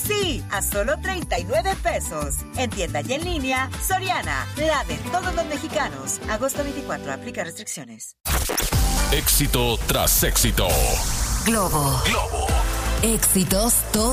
Sí, a solo 39 pesos. En tienda y en línea, Soriana, la de todos los mexicanos. Agosto 24, aplica restricciones. Éxito tras éxito. Globo. Éxitos todos